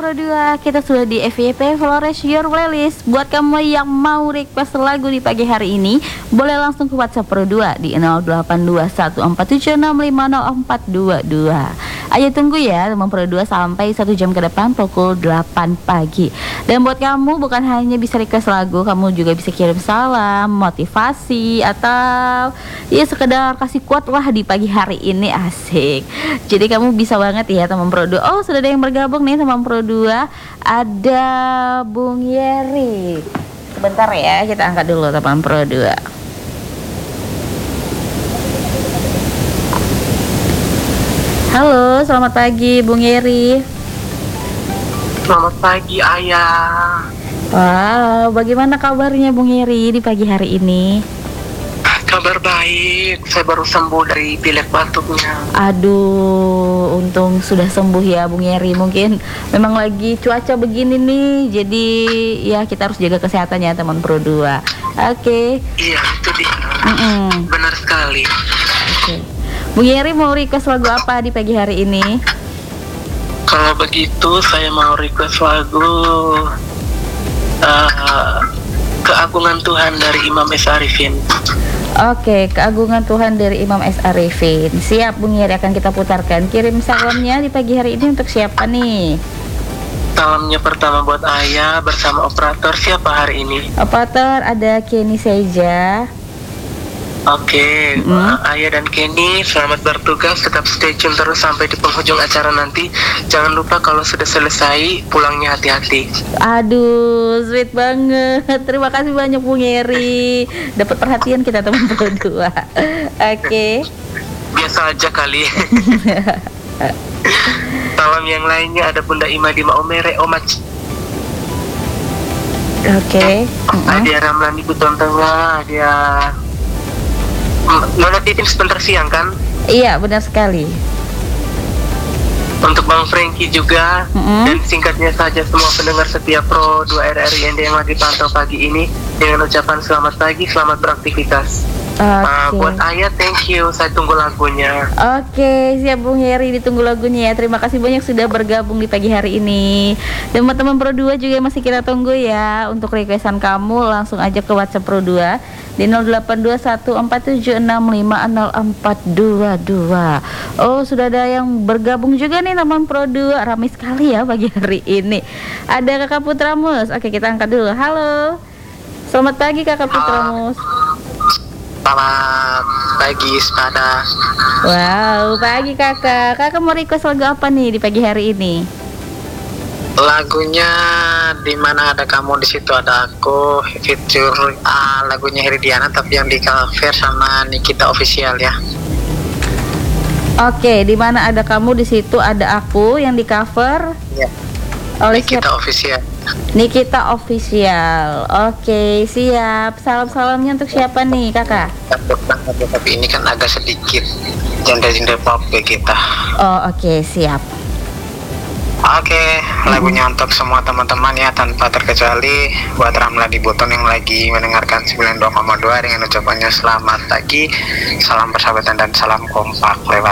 Pro 2, kita sudah di FYP Flores Your Playlist. Buat kamu yang mau request lagu di pagi hari ini, boleh langsung ke WhatsApp Pro 2 di 082147650422. Ayo tunggu ya teman Pro 2 sampai 1 jam ke depan pukul 8 pagi. Dan buat kamu bukan hanya bisa request lagu, kamu juga bisa kirim salam, motivasi, atau ya sekedar kasih kuat lah di pagi hari ini, asik. Jadi kamu bisa banget ya teman Pro 2. Oh, sudah ada yang bergabung nih teman Pro 2. Ada Bung Yeri. Sebentar ya, kita angkat dulu teman Pro 2. Halo, selamat pagi Bung Yeri. Selamat pagi Ayah. Wow, bagaimana kabarnya Bung Yeri di pagi hari ini? Kabar baik, saya baru sembuh dari pilek batuknya. Aduh, untung sudah sembuh ya Bung Yeri. Mungkin memang lagi cuaca begini nih, jadi ya kita harus jaga kesehatannya teman Pro 2. Oke. Iya, itu dia. Benar sekali. Oke. Bung Yeri mau request lagu apa di pagi hari ini? Kalau begitu saya mau request lagu Keagungan Tuhan dari Imam S. Arifin. Oke, Keagungan Tuhan dari Imam S. Arifin. Siap Bung Yeri, akan kita putarkan. Kirim salamnya di pagi hari ini untuk siapa nih? Salamnya pertama buat Ayah bersama operator. Siapa hari ini? Operator ada Kenny Seja. Oke, Ayah dan Kenny selamat bertugas. Tetap stay tune terus sampai di penghujung acara nanti. Jangan lupa kalau sudah selesai pulangnya hati-hati. Aduh, sweet banget. Terima kasih banyak Bung Yeri. Dapat perhatian kita teman Pro 2. Oke. Biasa aja kali. Salam yang lainnya ada Bunda Imadima Omere Omach. Oke. Ada Ramlan di Buton Tengah. Dia Nona Titin sebentar siang kan? Iya, benar sekali. Untuk Bang Franky juga. Dan singkatnya saja semua pendengar setia Pro 2 RRI yang lagi pantau pagi ini, dengan ucapan selamat pagi, selamat beraktivitas. Buat Ayah, thank you. Saya tunggu lagunya. Oke, siap Bung Heri, ditunggu lagunya ya. Terima kasih banyak sudah bergabung di pagi hari ini. Dan teman-teman Pro 2 juga masih kita tunggu ya. Untuk requestan kamu langsung aja ke WhatsApp Pro 2 di 082147650422. Oh, sudah ada yang bergabung juga nih teman Pro 2. Ramai sekali ya pagi hari ini. Ada Kakak Putramus. Oke, kita angkat dulu. Halo. Selamat pagi Kakak Putramus. Selamat pagi Spada. Wow, pagi kakak. Kakak mau request lagu apa nih di pagi hari ini? Lagunya Di Mana Ada Kamu Di Situ Ada Aku, feature lagunya Heridiana tapi yang di cover sama Nikita Official ya. Oke, Di Mana Ada Kamu Di Situ Ada Aku yang di cover ya, oleh Nikita Official. Nikita Official. Oke, siap. Salam-salamnya untuk siapa nih kakak? Tapi ini kan agak sedikit genre-genre pop ya kita. Oh, oke, siap. Oke, lagunya untuk semua teman-teman ya tanpa terkecuali buat Ramla di Buton yang lagi mendengarkan 92,2 dengan ucapannya selamat pagi, salam persahabatan dan salam kompak lewat